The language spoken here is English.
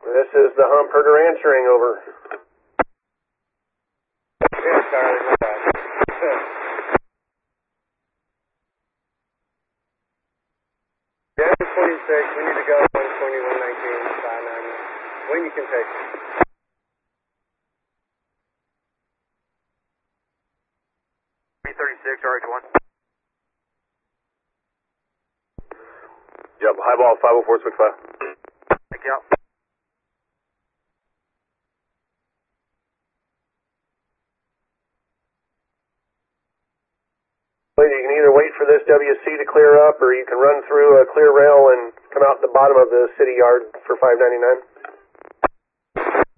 This is the Humperger answering, over. Yeah, Charlie, go back. Yeah, 46, we need to go 120, 119, 590. When you can take it. B36, RH1. Yep, highball 50465. Thank you. You can either wait for this WC to clear up, or you can run through a clear rail and come out the bottom of the city yard for 599.